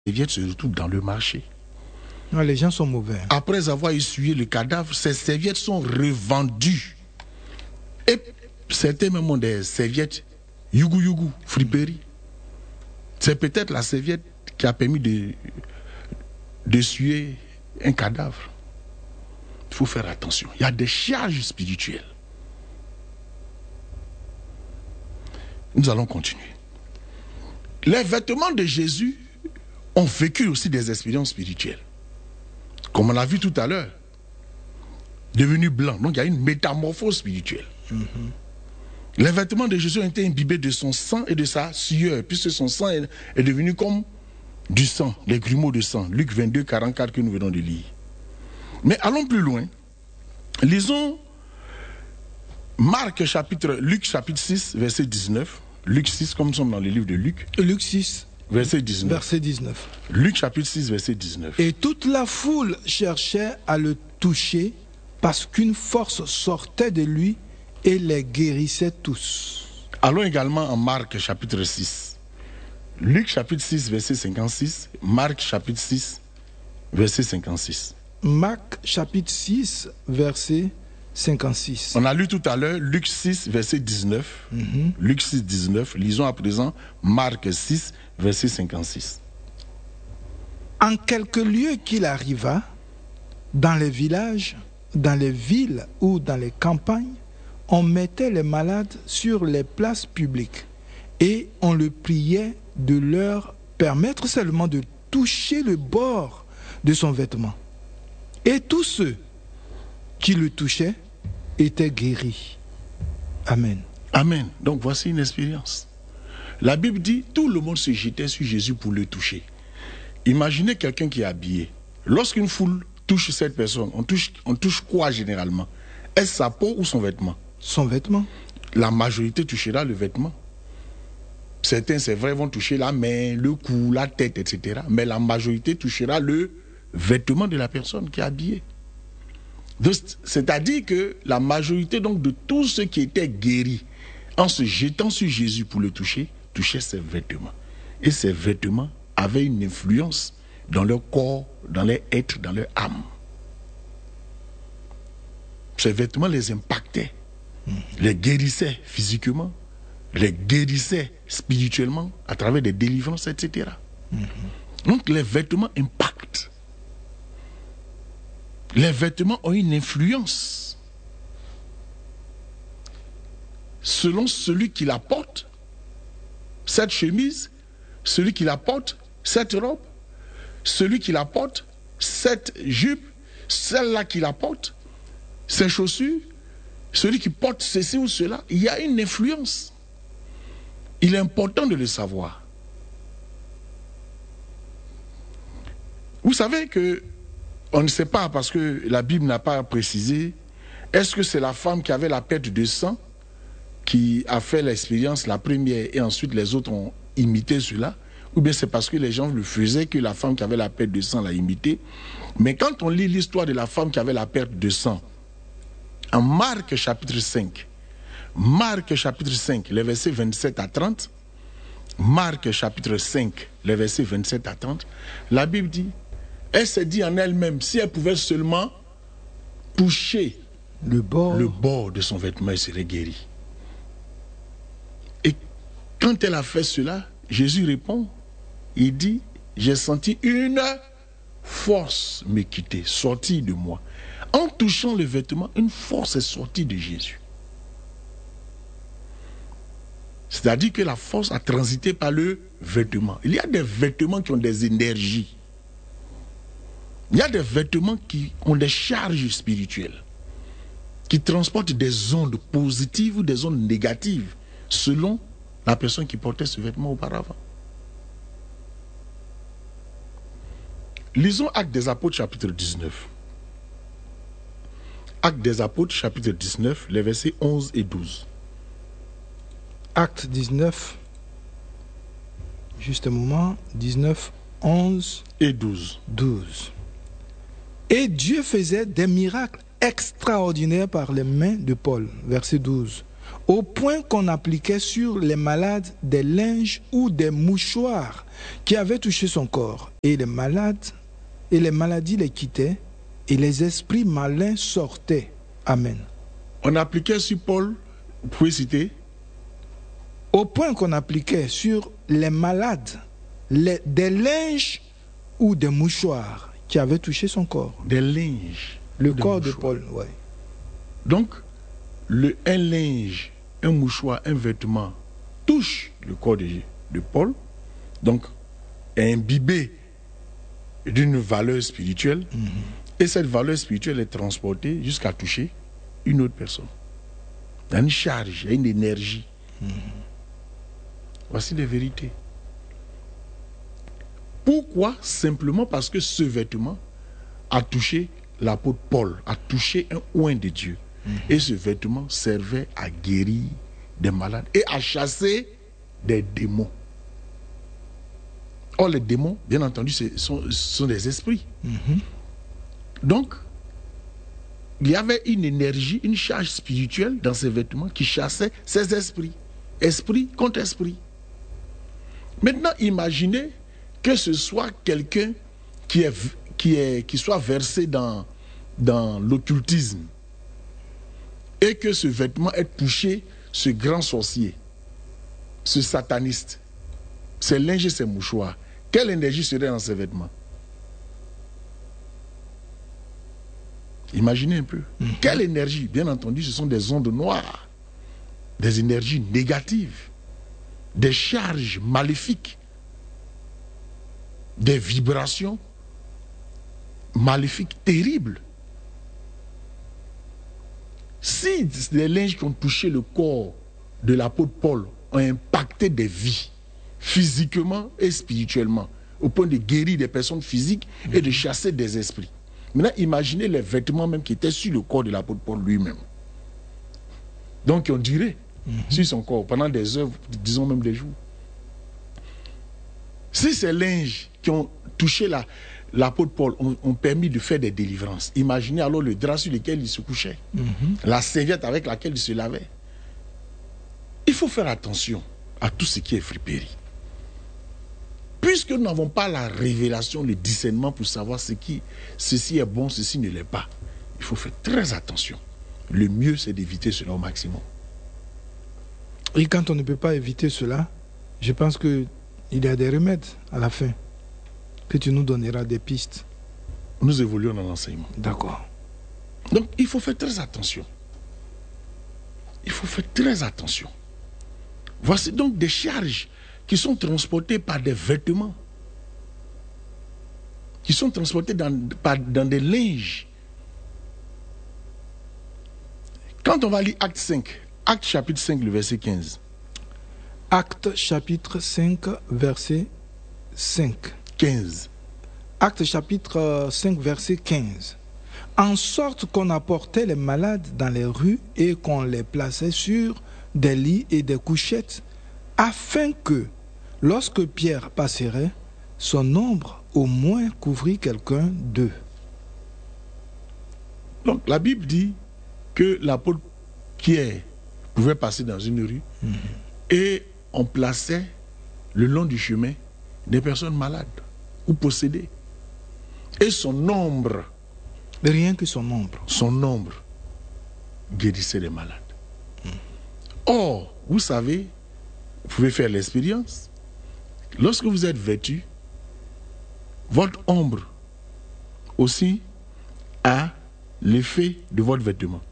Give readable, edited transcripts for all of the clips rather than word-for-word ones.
serviettes se retrouvent dans le marché. Non, les gens sont mauvais. Après avoir essuyé le cadavre, ces serviettes sont revendues. Et certains même ont des serviettes Yugu, friperie. C'est peut-être la serviette qui a permis d'essuyer un cadavre. Il faut faire attention. Il y a des charges spirituelles. Nous allons continuer. Les vêtements de Jésus ont vécu aussi des expériences spirituelles. Comme on l'a vu tout à l'heure. Devenu blanc. Donc il y a une métamorphose spirituelle. Les vêtements de Jésus ont été imbibés de son sang et de sa sueur, puisque son sang est devenu comme du sang, les grumeaux de sang. Luc 22, 44 que nous venons de lire. Mais allons plus loin. Lisons Luc chapitre 6, verset 19. Luc 6, comme nous sommes dans le livre de Luc. Luc 6, verset 19. Verset 19. Luc chapitre 6, verset 19. Et toute la foule cherchait à le toucher parce qu'une force sortait de lui et les guérissait tous. Allons également en Marc chapitre 6. Luc chapitre 6, verset 56. Marc chapitre 6, verset 56. Marc chapitre 6, verset 56. On a lu tout à l'heure Luc 6, verset 19. Luc 6, 19. Lisons à présent Marc 6, verset 56. En quelque lieu qu'il arriva, dans les villages, dans les villes ou dans les campagnes, on mettait les malades sur les places publiques et on le priait de leur permettre seulement de toucher le bord de son vêtement. Et tous ceux qui le touchaient étaient guéris. Amen. Amen. Donc voici une expérience. La Bible dit, tout le monde se jetait sur Jésus pour le toucher. Imaginez quelqu'un qui est habillé. Lorsqu'une foule touche cette personne, on touche quoi généralement? Est-ce sa peau ou son vêtement? Son vêtement. La majorité touchera le vêtement. Certains, c'est vrai, vont toucher la main, le cou, la tête, etc. Mais la majorité touchera le vêtement de la personne qui est habillée. C'est-à-dire que la majorité donc de tous ceux qui étaient guéris, en se jetant sur Jésus pour le toucher, touchaient ses vêtements. Et ces vêtements avaient une influence dans leur corps, dans leur être, dans leur âme. Ces vêtements les impactaient, les guérissaient physiquement, les guérissaient spirituellement à travers des délivrances, etc. Donc les vêtements impactent. Les vêtements ont une influence. Selon celui qui la porte, cette chemise, celui qui la porte, cette robe, celui qui la porte, cette jupe, celle-là qui la porte, ces chaussures, celui qui porte ceci ou cela, il y a une influence. Il est important de le savoir. Vous savez que on ne sait pas parce que la Bible n'a pas précisé, est-ce que c'est la femme qui avait la perte de sang qui a fait l'expérience la première et ensuite les autres ont imité cela, ou bien c'est parce que les gens le faisaient que la femme qui avait la perte de sang l'a imité. Mais quand on lit l'histoire de la femme qui avait la perte de sang, en Marc chapitre 5, les versets 27 à 30, Marc chapitre 5, les versets 27 à 30, la Bible dit, elle s'est dit en elle-même, si elle pouvait seulement toucher le bord de son vêtement, elle serait guérie. Et quand elle a fait cela, Jésus répond, il dit, j'ai senti une force me quitter, sortir de moi. En touchant le vêtement, une force est sortie de Jésus. C'est-à-dire que la force a transité par le vêtement. Il y a des vêtements qui ont des énergies. Il y a des vêtements qui ont des charges spirituelles, qui transportent des ondes positives ou des ondes négatives, selon la personne qui portait ce vêtement auparavant. Lisons Actes des Apôtres chapitre 19. Actes des Apôtres chapitre 19, les versets 11 et 12. Acte 19, juste un moment, 19, 11 et 12. Et Dieu faisait des miracles extraordinaires par les mains de Paul, verset 12. au point qu'on appliquait sur les malades des linges ou des mouchoirs qui avaient touché son corps. Et les maladies les quittaient et les esprits malins sortaient. Amen. On appliquait sur Paul, vous pouvez citer, au point qu'on appliquait sur les malades des linges ou des mouchoirs qui avaient touché son corps. des linges. Le de corps de mouchoirs. Paul, oui. Donc, un linge, un mouchoir, un vêtement touche le corps de Paul, donc est imbibé d'une valeur spirituelle, et cette valeur spirituelle est transportée jusqu'à toucher une autre personne. Il y a une charge, il y a une énergie. Voici les vérités. Pourquoi? Simplement parce que ce vêtement a touché l'apôtre Paul, a touché un oint de Dieu. Et ce vêtement servait à guérir des malades et à chasser des démons. Or, les démons, bien entendu, ce sont des esprits. Donc, il y avait une énergie, une charge spirituelle dans ces vêtements qui chassait ces esprits. Esprit contre esprit. Maintenant, imaginez que ce soit quelqu'un qui soit versé dans l'occultisme et que ce vêtement ait touché ce grand sorcier, ce sataniste, ses linges et ses mouchoirs. Quelle énergie serait dans ces vêtements? Imaginez un peu. Quelle énergie? Bien entendu, ce sont des ondes noires, des énergies négatives, des charges maléfiques, des vibrations maléfiques terribles. Si les linges qui ont touché le corps de l'apôtre Paul ont impacté des vies, physiquement et spirituellement, au point de guérir des personnes physiques et de chasser des esprits. Maintenant, imaginez les vêtements même qui étaient sur le corps de l'apôtre Paul lui-même. Donc, on dirait sur son corps pendant des heures, disons même des jours. Si ces linges qui ont touché l'apôtre Paul ont permis de faire des délivrances, imaginez alors le drap sur lequel il se couchait, la serviette avec laquelle il se lavait. Il faut faire attention à tout ce qui est friperie. Puisque nous n'avons pas la révélation, le discernement pour savoir ceci est bon, ceci ne l'est pas, il faut faire très attention. Le mieux, c'est d'éviter cela au maximum. Et quand on ne peut pas éviter cela, je pense qu'il y a des remèdes à la fin, que tu nous donneras des pistes. Nous évoluons dans l'enseignement. D'accord. Donc, il faut faire très attention. Il faut faire très attention. Voici donc des charges qui sont transportées par des vêtements, qui sont transportées dans des linges. Quand on va lire Acte 5, Acte chapitre 5, le verset 15. Acte chapitre 5, verset 5. 15. Acte chapitre 5, verset 15. En sorte qu'on apportait les malades dans les rues et qu'on les plaçait sur des lits et des couchettes, afin que, lorsque Pierre passerait, son ombre au moins couvrit quelqu'un d'eux. Donc la Bible dit que l'apôtre Pierre pouvait passer dans une rue et on plaçait le long du chemin des personnes malades ou possédées. Et son ombre, rien que son ombre, guérissait les malades. Or, vous savez, vous pouvez faire l'expérience. Lorsque vous êtes vêtu, votre ombre aussi a l'effet de votre vêtement.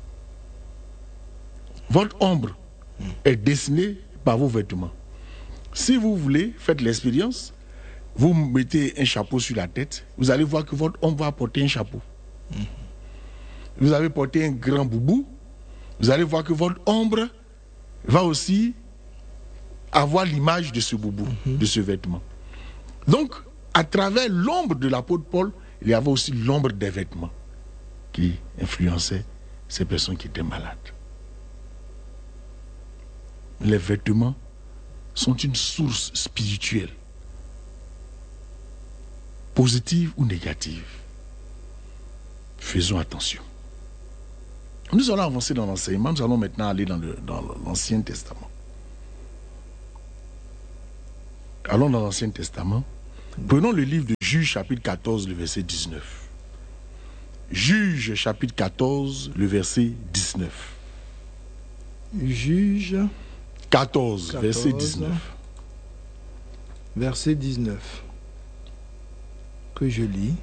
Votre ombre est dessinée par vos vêtements. Si vous voulez, faites l'expérience, vous mettez un chapeau sur la tête, vous allez voir que votre ombre va porter un chapeau. Vous avez porté un grand boubou, vous allez voir que votre ombre va aussi avoir l'image de ce boubou, de ce vêtement. Donc, à travers l'ombre de l'apôtre Paul, il y avait aussi l'ombre des vêtements qui influençaient ces personnes qui étaient malades. Les vêtements sont une source spirituelle, positive ou négative. Faisons attention. Nous allons avancer dans l'enseignement, nous allons maintenant aller dans l'Ancien Testament. Allons dans l'Ancien Testament. Prenons le livre de Juges, chapitre 14, le verset 19. Juges, chapitre 14, le verset 19. Juges 14, verset 19. Verset 19. Que je lis.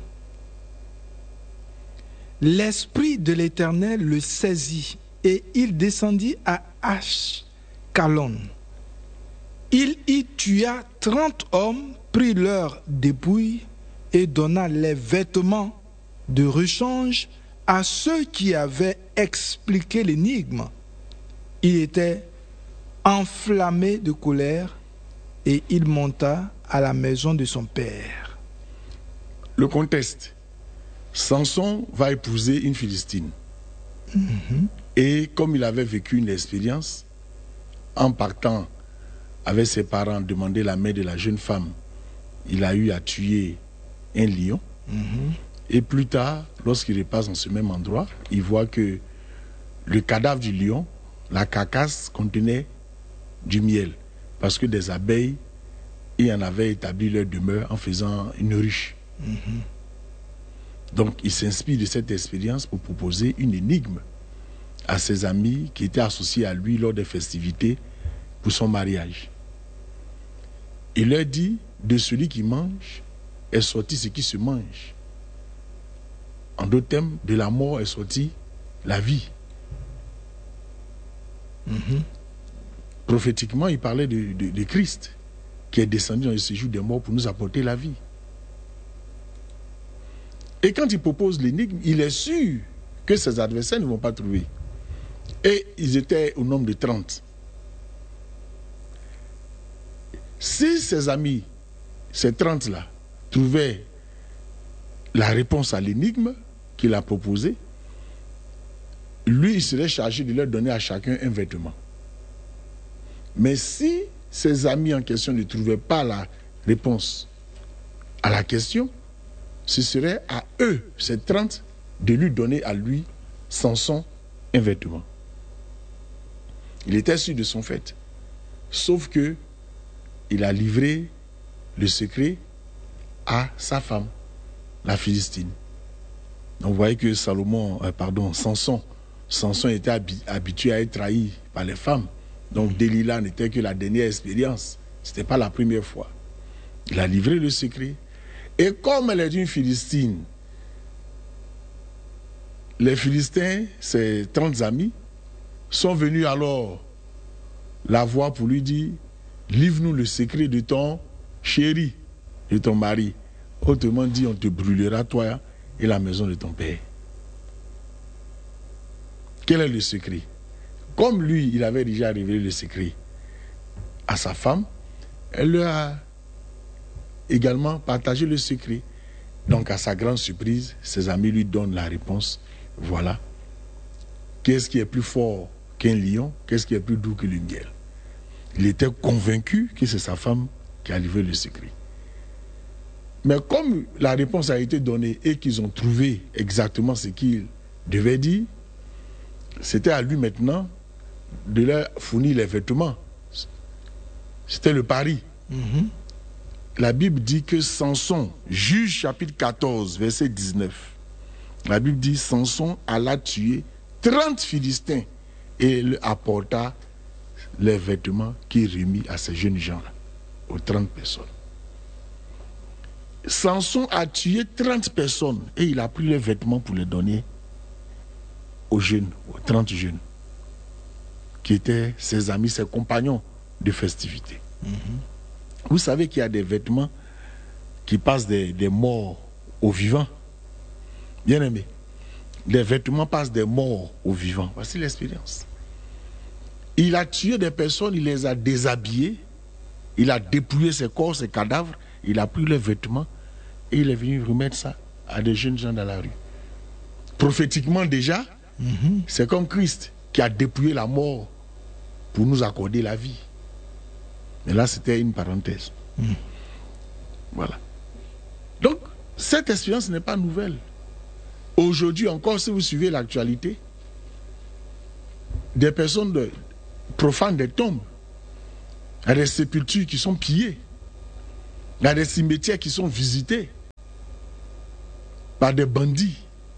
L'Esprit de l'Éternel le saisit et il descendit à Ashkelon. Il y tua 30 hommes, prit leurs dépouilles et donna les vêtements de rechange à ceux qui avaient expliqué l'énigme. Il était enflammé de colère et il monta à la maison de son père. Le contexte. Samson va épouser une Philistine. Et comme il avait vécu une expérience, en partant avec ses parents demander la main de la jeune femme, il a eu à tuer un lion. Et plus tard, lorsqu'il repasse dans ce même endroit, il voit que le cadavre du lion, la carcasse, contenait du miel. Parce que des abeilles y en avaient établi leur demeure en faisant une ruche. Donc il s'inspire de cette expérience pour proposer une énigme à ses amis qui étaient associés à lui lors des festivités pour son mariage. Il leur dit, de celui qui mange est sorti ce qui se mange. En d'autres termes, de la mort est sorti la vie. Prophétiquement, il parlait de Christ qui est descendu dans le séjour des morts pour nous apporter la vie. Et quand il propose l'énigme, il est sûr que ses adversaires ne vont pas trouver. Et ils étaient au nombre de 30. Si ses amis, ces 30-là, trouvaient la réponse à l'énigme qu'il a proposée, lui, il serait chargé de leur donner à chacun un vêtement. Mais si ses amis en question ne trouvaient pas la réponse à la question, ce serait à eux, ces 30, de lui donner à lui, Samson, un vêtement. Il était sûr de son fait. Sauf que il a livré le secret à sa femme, la Philistine. Donc vous voyez que Samson était habitué à être trahi par les femmes. Donc Delilah n'était que la dernière expérience. Ce n'était pas la première fois. Il a livré le secret. Et comme elle est une Philistine, les Philistins, ses 30 amis, sont venus alors la voir pour lui dire, livre-nous le secret de ton chéri, de ton mari. Autrement dit, on te brûlera toi et la maison de ton père. Quel est le secret? Comme lui, il avait déjà révélé le secret à sa femme, elle leur a également partagé le secret. Donc, à sa grande surprise, ses amis lui donnent la réponse. Voilà. Qu'est-ce qui est plus fort qu'un lion? Qu'est-ce qui est plus doux que le miel? Il était convaincu que c'est sa femme qui a livré le secret. Mais comme la réponse a été donnée et qu'ils ont trouvé exactement ce qu'il devait dire, c'était à lui maintenant de leur fournir les vêtements. C'était le pari. La Bible dit que Samson, Juge chapitre 14, verset 19, la Bible dit Samson alla tuer 30 Philistins et il apporta les vêtements qu'il remit à ces jeunes gens-là, aux 30 personnes. Samson a tué 30 personnes et il a pris les vêtements pour les donner aux jeunes, aux 30 jeunes, qui étaient ses amis, ses compagnons de festivité. Vous savez qu'il y a des vêtements qui passent des morts aux vivants. Bien aimé, les vêtements passent des morts aux vivants. Voici l'expérience. Il a tué des personnes, il les a déshabillées, il a dépouillé ses corps, ses cadavres, il a pris les vêtements et il est venu remettre ça à des jeunes gens dans la rue. Prophétiquement déjà, c'est comme Christ qui a dépouillé la mort pour nous accorder la vie. Mais là, c'était une parenthèse. Voilà. Donc, cette expérience n'est pas nouvelle. Aujourd'hui encore, si vous suivez l'actualité, des personnes profanent des tombes. Il y a des sépultures qui sont pillées. Il y a des cimetières qui sont visités par des bandits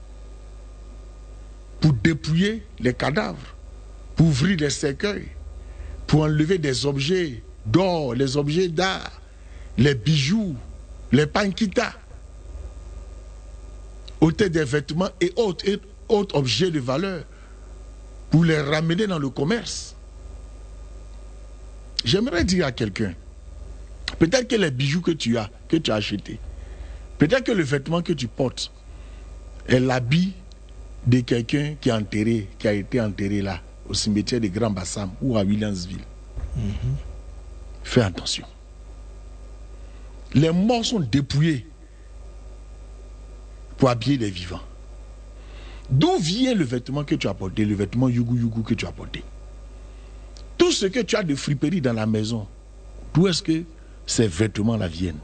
pour dépouiller les cadavres, pour ouvrir les cercueils, pour enlever des objets d'or, les objets d'art, les bijoux, les panquitas, ôter des vêtements et autres objets de valeur pour les ramener dans le commerce. J'aimerais dire à quelqu'un, peut-être que les bijoux que tu as achetés, peut-être que le vêtement que tu portes est l'habit de quelqu'un qui a été enterré là, au cimetière de Grand Bassam ou à Williamsville. Fais attention. Les morts sont dépouillés pour habiller les vivants. D'où vient le vêtement que tu as porté, le vêtement yugu que tu as porté? Tout ce que tu as de friperie dans la maison, d'où est-ce que ces vêtements-là viennent?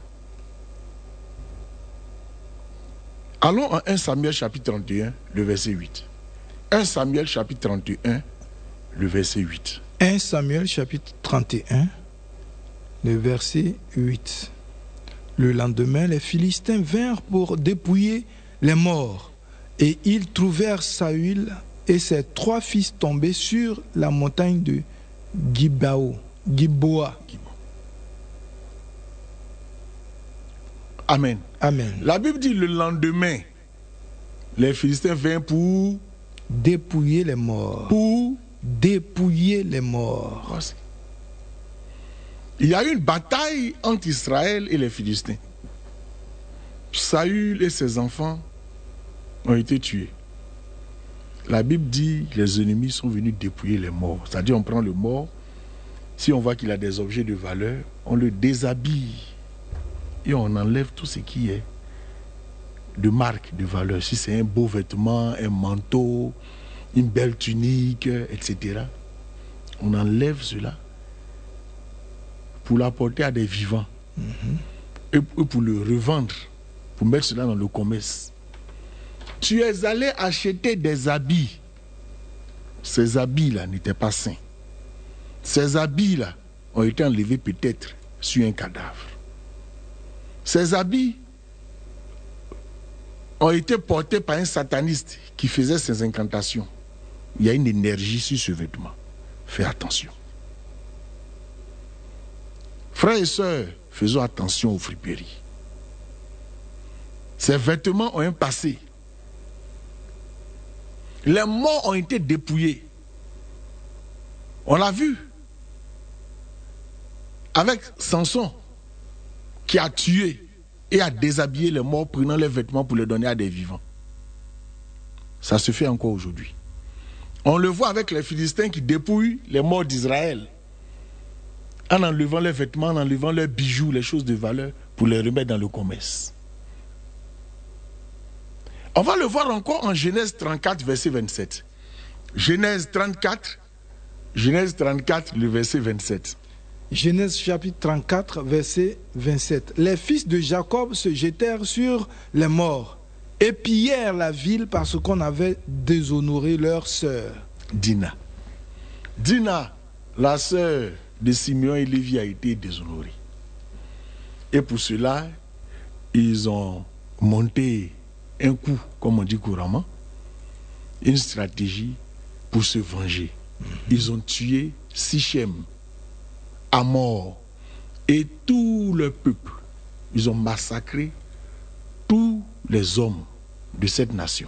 Allons en 1 Samuel chapitre 31, le verset 8. 1 Samuel chapitre 31, le verset 8. 1 Samuel chapitre 31, le verset 8. Le lendemain, les Philistins vinrent pour dépouiller les morts, et ils trouvèrent Saül et ses 3 fils tombés sur la montagne de Gilboa. Amen. Amen. La Bible dit le lendemain, les Philistins vinrent pour dépouiller les morts. Pour dépouiller les morts. Voici. Il y a eu une bataille entre Israël et les Philistins. Saül et ses enfants ont été tués. La Bible dit que les ennemis sont venus dépouiller les morts. C'est-à-dire on prend le mort, si on voit qu'il a des objets de valeur, on le déshabille et on enlève tout ce qui est de marque de valeur. Si c'est un beau vêtement, un manteau, une belle tunique, etc. On enlève cela pour l'apporter à des vivants et pour le revendre, pour mettre cela dans le commerce. Tu es allé acheter des habits. Ces habits-là n'étaient pas sains. Ces habits-là ont été enlevés peut-être sur un cadavre. Ces habits ont été portés par un sataniste qui faisait ses incantations. Il y a une énergie sur ce vêtement. Fais attention. Frères et sœurs, faisons attention aux friperies. Ces vêtements ont un passé. Les morts ont été dépouillés. On l'a vu avec Samson qui a tué et a déshabillé les morts, prenant les vêtements pour les donner à des vivants. Ça se fait encore aujourd'hui. On le voit avec les Philistins qui dépouillent les morts d'Israël en enlevant leurs vêtements, en enlevant leurs bijoux, les choses de valeur pour les remettre dans le commerce. On va le voir encore en Genèse 34, verset 27. Genèse 34, le verset 27. Genèse chapitre 34, verset 27. Les fils de Jacob se jetèrent sur les morts et pillèrent la ville parce qu'on avait déshonoré leur sœur. Dina. Dina, la sœur de Simeon et Lévi, a été déshonorée. Et pour cela, ils ont monté un coup, comme on dit couramment, une stratégie pour se venger. Ils ont tué Sichem à mort et tout le peuple. Ils ont massacré tous les hommes de cette nation.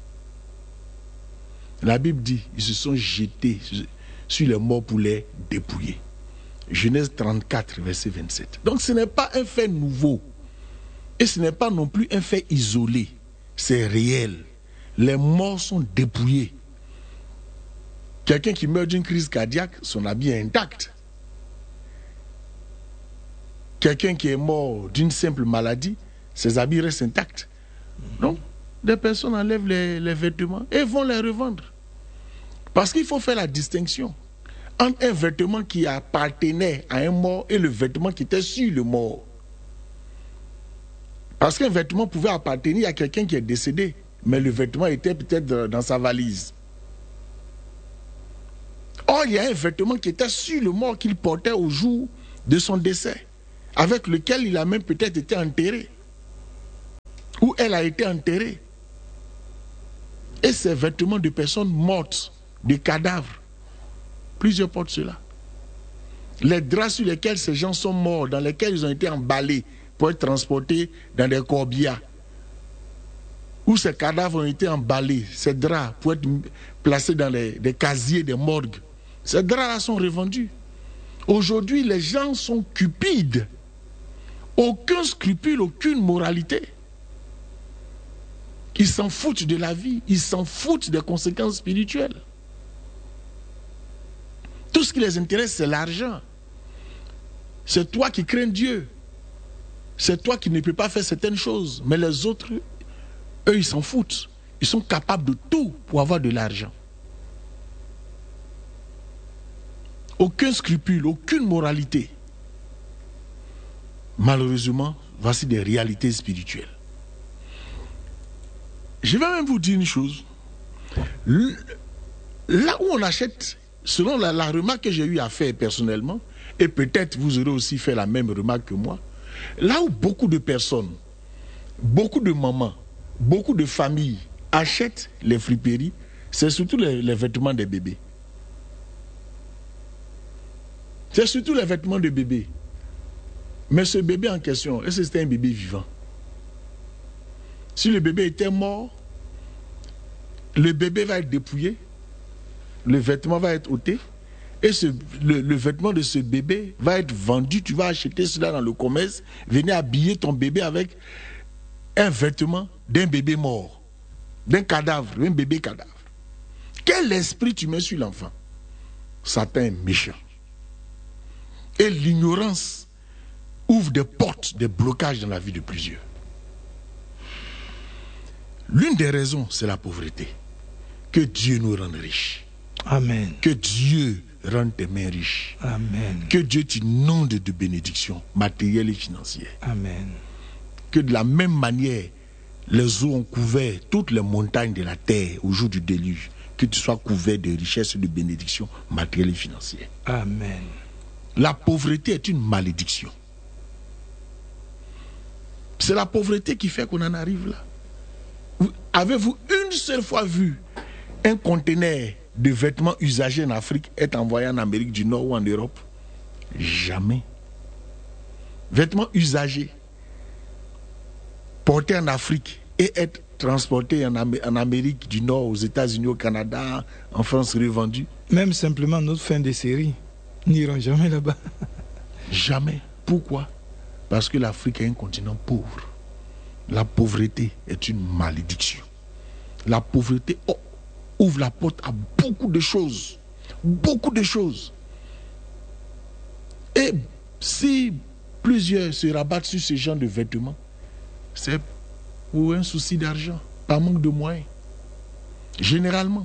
La Bible dit, ils se sont jetés sur les morts pour les dépouiller. Genèse 34, verset 27. Donc ce n'est pas un fait nouveau et ce n'est pas non plus un fait isolé. C'est réel. Les morts sont dépouillés. Quelqu'un qui meurt d'une crise cardiaque, son habit est intact. Quelqu'un qui est mort d'une simple maladie, ses habits restent intacts. Donc, des personnes enlèvent les vêtements et vont les revendre. Parce qu'il faut faire la distinction entre un vêtement qui appartenait à un mort et le vêtement qui était sur le mort. Parce qu'un vêtement pouvait appartenir à quelqu'un qui est décédé, mais le vêtement était peut-être dans sa valise. Or, il y a un vêtement qui était sur le mort qu'il portait au jour de son décès, avec lequel il a même peut-être été enterré, ou elle a été enterrée. Et ces vêtements de personnes mortes, de cadavres, plusieurs portent cela. Les draps sur lesquels ces gens sont morts, dans lesquels ils ont été emballés pour être transportés dans des corbillards, où ces cadavres ont été emballés, ces draps pour être placés dans des casiers des morgues. Ces draps-là sont revendus. Aujourd'hui, les gens sont cupides. Aucun scrupule, aucune moralité. Ils s'en foutent de la vie, ils s'en foutent des conséquences spirituelles. Tout ce qui les intéresse, c'est l'argent. C'est toi qui crains Dieu. C'est toi qui ne peux pas faire certaines choses. Mais les autres, eux, ils s'en foutent. Ils sont capables de tout pour avoir de l'argent. Aucun scrupule, aucune moralité. Malheureusement, voici des réalités spirituelles. Je vais même vous dire une chose. Là où on achète, selon la remarque que j'ai eu à faire personnellement, et peut-être vous aurez aussi fait la même remarque que moi, là où beaucoup de personnes, beaucoup de mamans, beaucoup de familles achètent les friperies, c'est surtout les vêtements des bébés. C'est surtout les vêtements de bébé. Mais ce bébé en question, est-ce que c'était un bébé vivant? Si le bébé était mort, le bébé va être dépouillé, le vêtement va être ôté, et le vêtement de ce bébé va être vendu. Tu vas acheter cela dans le commerce, venir habiller ton bébé avec un vêtement d'un bébé mort, d'un cadavre, d'un bébé cadavre. Quel esprit tu mets sur l'enfant? Satan est méchant. Et l'ignorance ouvre des portes, des blocages dans la vie de plusieurs. L'une des raisons, c'est la pauvreté. Que Dieu nous rende riches. Amen. Que Dieu rende tes mains riches. Amen. Que Dieu t'inonde de bénédictions matérielles et financières. Amen. Que de la même manière, les eaux ont couvert toutes les montagnes de la terre au jour du déluge. Que tu sois couvert de richesses et de bénédictions matérielles et financières. Amen. La pauvreté est une malédiction. C'est la pauvreté qui fait qu'on en arrive là. Avez-vous une seule fois vu un conteneur de vêtements usagés en Afrique être envoyé en Amérique du Nord ou en Europe? Jamais. Vêtements usagés portés en Afrique et être transportés en Amérique du Nord, aux États-Unis, au Canada, en France, revendus. Même simplement notre fin de série n'iront jamais là-bas. Jamais. Pourquoi? Parce que l'Afrique est un continent pauvre. La pauvreté est une malédiction. La pauvreté ouvre la porte à beaucoup de choses. Beaucoup de choses. Et si plusieurs se rabattent sur ce genre de vêtements, c'est pour un souci d'argent, par manque de moyens. Généralement.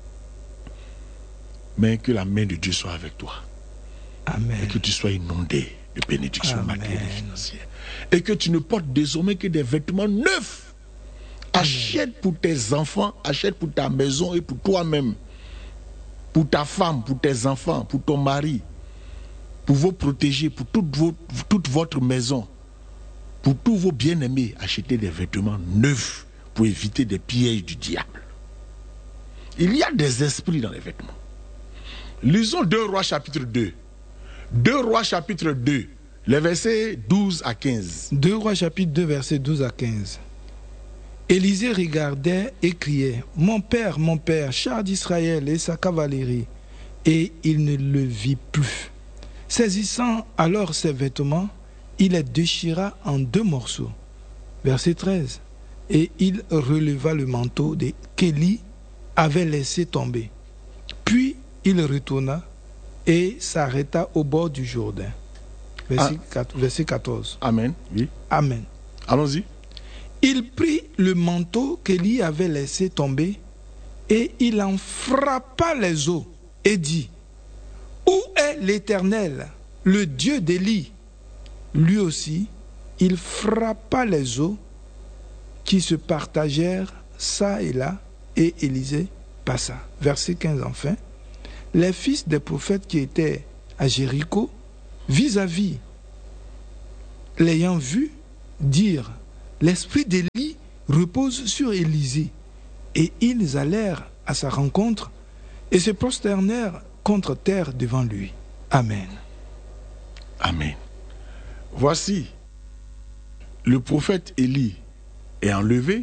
Mais que la main de Dieu soit avec toi. Amen. Et que tu sois inondé de bénédictions matérielles et financières. Et que tu ne portes désormais que des vêtements neufs. Achète pour tes enfants, achète pour ta maison et pour toi-même. Pour ta femme, pour tes enfants, pour ton mari. Pour vos protégés, pour toute votre maison. Pour tous vos bien-aimés, achetez des vêtements neufs pour éviter des pièges du diable. Il y a des esprits dans les vêtements. Lisons 2 Rois chapitre 2. 2 Rois chapitre 2, les versets 12 à 15. 2 Rois chapitre 2, versets 12 à 15. Élisée regardait et criait, mon père, char d'Israël et sa cavalerie. Et il ne le vit plus. Saisissant alors ses vêtements, il les déchira en 2 morceaux. Verset 13. Et il releva le manteau qu'Élie avait laissé tomber. Puis il retourna et s'arrêta au bord du Jourdain. Verset 14. Amen. Oui. Amen. Allons-y. Il prit le manteau qu'Élie avait laissé tomber et il en frappa les os et dit, où est l'Éternel, le Dieu d'Élie? Lui aussi, il frappa les os qui se partagèrent çà et là, et Élisée passa. Verset 15 enfin. les fils des prophètes qui étaient à Jéricho, vis-à-vis, l'ayant vu, dirent, l'esprit d'Élie repose sur Élisée. Et ils allèrent à sa rencontre et se prosternèrent contre terre devant lui. Amen. Amen. Voici, le prophète Élie est enlevé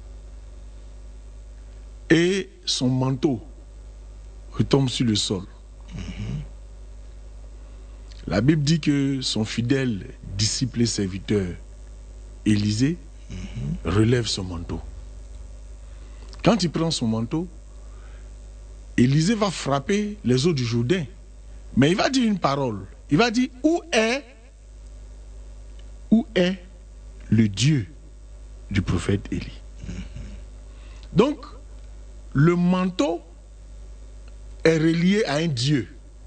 et son manteau retombe sur le sol. La Bible dit que son fidèle disciple et serviteur Élisée relève son manteau. Quand il prend son manteau, Élisée va frapper les eaux du Jourdain. Mais il va dire une parole. Il va dire, où est le Dieu du prophète Élie? Donc, le manteau est relié à un Dieu.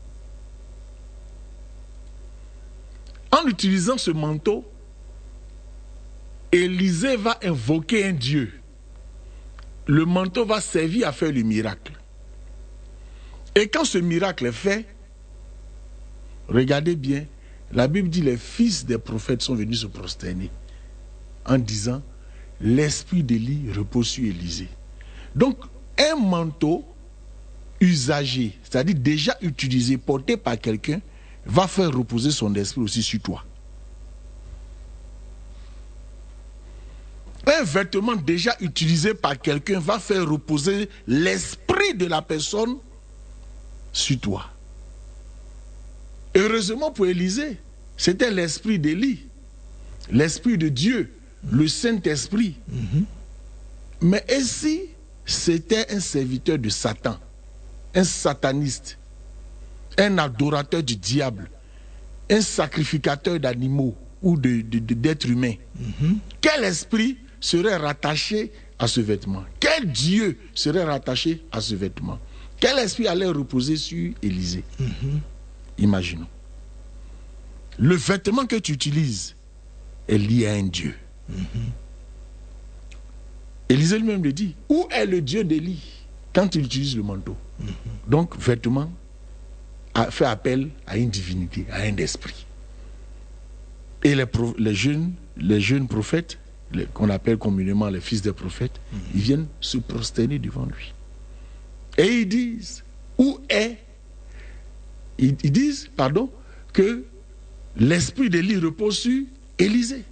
En utilisant ce manteau, Élisée va invoquer un Dieu. Le manteau va servir à faire le miracle. Et quand ce miracle est fait, regardez bien, la Bible dit les fils des prophètes sont venus se prosterner en disant l'esprit d'Élie repose sur Élisée. Donc, un manteau usagé, c'est-à-dire déjà utilisé, porté par quelqu'un, va faire reposer son esprit aussi sur toi. Un vêtement déjà utilisé par quelqu'un va faire reposer l'esprit de la personne sur toi. Heureusement pour Élisée, c'était l'esprit d'Élie, l'esprit de Dieu, le Saint-Esprit. Mais ici, c'était un serviteur de Satan, un sataniste, un adorateur du diable, un sacrificateur d'animaux ou d'êtres humains. Quel esprit serait rattaché à ce vêtement? Quel Dieu serait rattaché à ce vêtement? Quel esprit allait reposer sur Élisée? Imaginons. Le vêtement que tu utilises est lié à un Dieu. Élisée lui-même le dit. Où est le Dieu d'Élie quand il utilise le manteau? Donc, vêtement fait appel à une divinité, à un esprit. Et les jeunes prophètes, qu'on appelle communément les fils des prophètes, ils viennent se prosterner devant lui. Et ils disent, ils disent, que l'esprit d'Élie repose sur Élisée.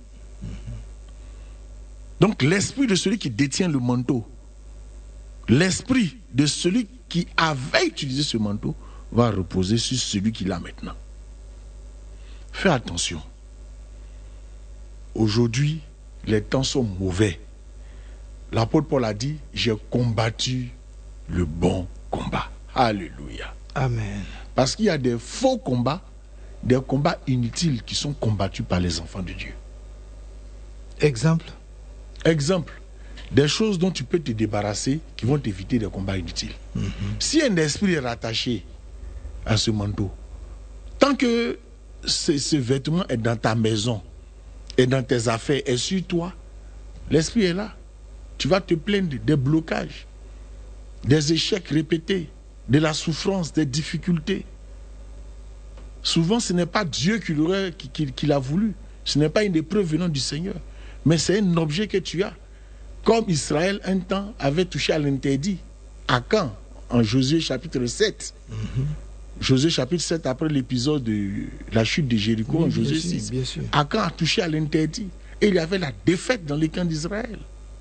Donc l'esprit de celui qui détient le manteau, l'esprit de celui qui avait utilisé ce manteau va reposer sur celui qui l'a maintenant. Fais attention. Aujourd'hui, les temps sont mauvais. L'apôtre Paul a dit, j'ai combattu le bon combat. Alléluia. Amen. Parce qu'il y a des faux combats, des combats inutiles qui sont combattus par les enfants de Dieu. Exemple, des choses dont tu peux te débarrasser qui vont t'éviter des combats inutiles. Si un esprit est rattaché à ce manteau, tant que ce vêtement est dans ta maison, et dans tes affaires, et sur toi, l'esprit est là. Tu vas te plaindre des blocages, des échecs répétés, de la souffrance, des difficultés. Souvent, ce n'est pas Dieu qui l'a voulu. Ce n'est pas une épreuve venant du Seigneur. Mais c'est un objet que tu as. Comme Israël, un temps, avait touché à l'interdit. À quand? En Josué chapitre 7. Josué chapitre 7, après l'épisode de la chute de Jéricho, en Josué 6. Akan a touché à l'interdit. Et il y avait la défaite dans les camps d'Israël.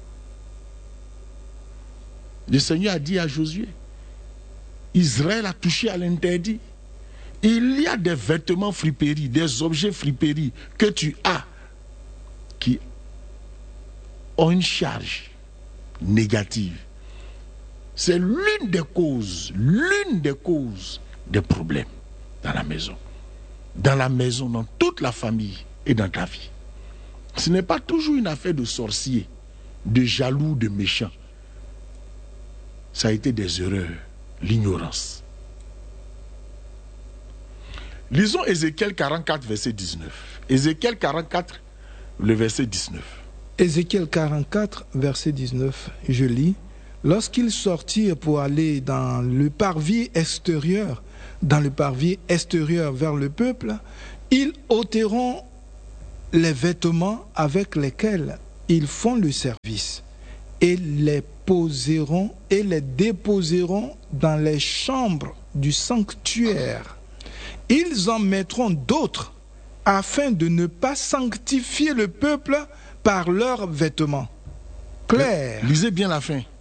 Le Seigneur a dit à Josué, Israël a touché à l'interdit. Il y a des vêtements friperies, des objets friperies que tu as qui ont une charge négative. C'est l'une des causes des problèmes dans la maison. Dans toute la famille et dans ta vie. Ce n'est pas toujours une affaire de sorciers, de jaloux, de méchants. Ça a été des erreurs, l'ignorance. Lisons Ézéchiel 44, verset 19. Ézéchiel 44, le verset 19. Ézéchiel 44, verset 19, je lis. Lorsqu'ils sortirent pour aller dans le parvis extérieur, vers le peuple, ils ôteront les vêtements avec lesquels ils font le service et les poseront et les déposeront dans les chambres du sanctuaire. Ils en mettront d'autres afin de ne pas sanctifier le peuple par leurs vêtements. Claire. Lisez bien la fin.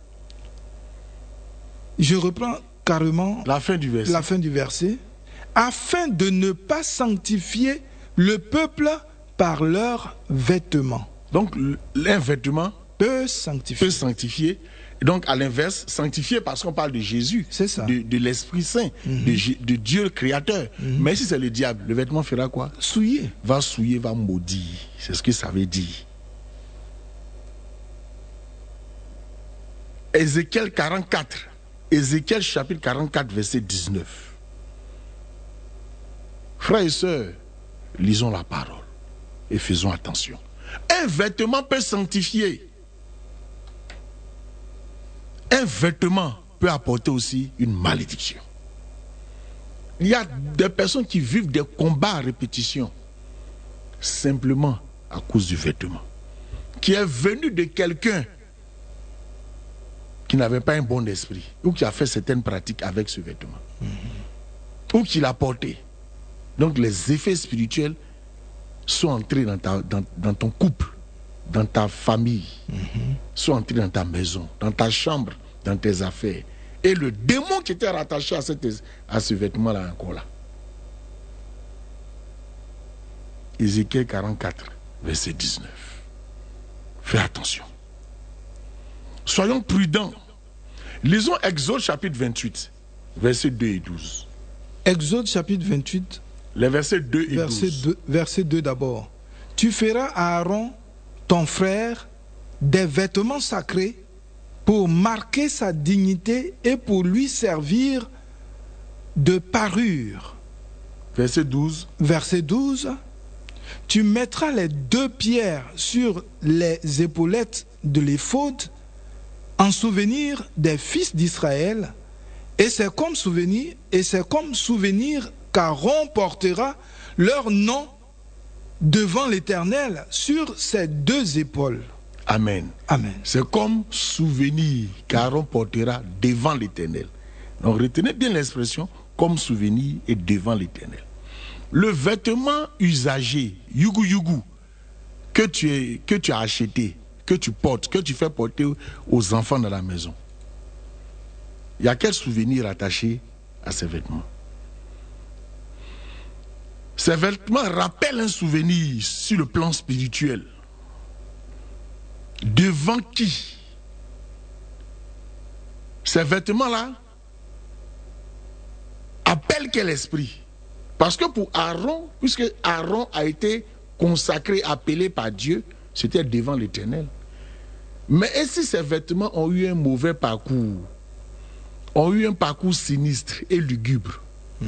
Je reprends carrément la fin du verset. Afin de ne pas sanctifier le peuple par leurs vêtements. Donc, un vêtement peut sanctifier. Donc, à l'inverse, sanctifier parce qu'on parle de Jésus, c'est ça. De l'Esprit Saint, de Dieu le Créateur. Mais si c'est le diable, le vêtement fera quoi? Souiller. Va souiller, va maudire. C'est ce que ça veut dire. Ézéchiel 44. Ézéchiel chapitre 44, verset 19. Frères et sœurs, lisons la parole et faisons attention. Un vêtement peut sanctifier. Un vêtement peut apporter aussi une malédiction. Il y a des personnes qui vivent des combats à répétition simplement à cause du vêtement, qui est venu de quelqu'un qui n'avait pas un bon esprit ou qui a fait certaines pratiques avec ce vêtement ou qui l'a porté. Donc les effets spirituels sont entrés dans ton couple, dans ta famille, sont entrés dans ta maison, dans ta chambre, dans tes affaires. Et le démon qui était rattaché à ce vêtement-là est encore là. Ézéchiel 44, verset 19. Fais attention. Soyons prudents. Lisons Exode chapitre 28, versets 2 et 12. Exode chapitre 28, les versets 2 et 12. Verset 2 d'abord. Tu feras à Aaron, ton frère, des vêtements sacrés pour marquer sa dignité et pour lui servir de parure. Verset 12. Verset 12. Tu mettras les 2 pierres sur les épaulettes de l'éphod en souvenir des fils d'Israël, et c'est comme souvenir qu'Aaron portera leur nom devant l'Éternel sur ses 2 épaules. Amen. Amen. C'est comme souvenir qu'Aaron portera devant l'Éternel. Donc retenez bien l'expression comme souvenir et devant l'Éternel. Le vêtement usagé, yugu, que tu as acheté, que tu portes, que tu fais porter aux enfants dans la maison. Il y a quel souvenir attaché à ces vêtements? Ces vêtements rappellent un souvenir sur le plan spirituel. Devant qui? Ces vêtements-là appellent quel esprit? Parce que pour Aaron, puisque Aaron a été consacré, appelé par Dieu, c'était devant l'Éternel. Mais et si ces vêtements ont eu un mauvais parcours, ont eu un parcours sinistre et lugubre,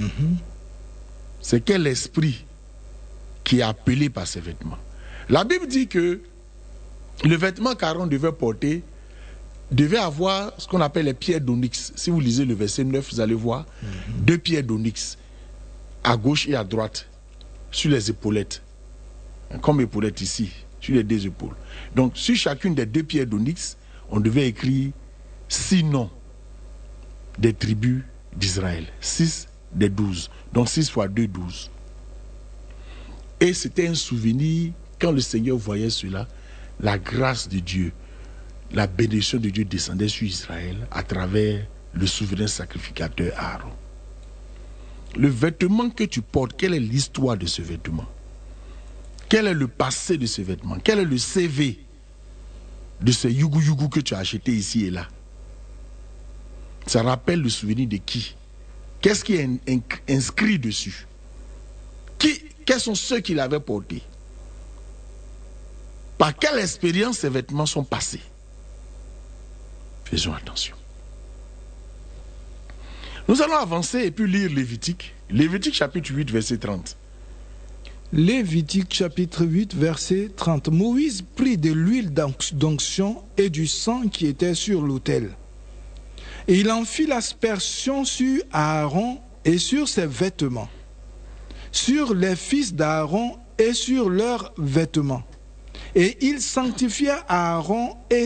c'est quel esprit qui est appelé par ces vêtements? La Bible dit que le vêtement qu'Aaron devait porter devait avoir ce qu'on appelle les pierres d'onyx. Si vous lisez le verset 9, vous allez voir 2 pierres d'onyx à gauche et à droite sur les épaulettes, comme épaulettes ici, sur les 2 épaules. Donc sur chacune des 2 pierres d'onyx, on devait écrire 6 noms des tribus d'Israël, 6 des 12, donc 6 fois 2, 12. Et c'était un souvenir, quand le Seigneur voyait cela, la grâce de Dieu, la bénédiction de Dieu descendait sur Israël à travers le souverain sacrificateur Aaron. Le vêtement que tu portes, quelle est l'histoire de ce vêtement? Quel est le passé de ce vêtement? Quel est le CV de ce yugu que tu as acheté ici et là? Ça rappelle le souvenir de qui? Qu'est-ce qui est inscrit dessus? Quels sont ceux qui l'avaient porté? Par quelle expérience ces vêtements sont passés? Faisons attention. Nous allons avancer et puis lire Lévitique. Lévitique chapitre 8, verset 30. Lévitique chapitre 8, verset 30. Moïse prit de l'huile d'onction et du sang qui était sur l'autel. Et il en fit l'aspersion sur Aaron et sur ses vêtements, sur les fils d'Aaron et sur leurs vêtements. Et il sanctifia Aaron et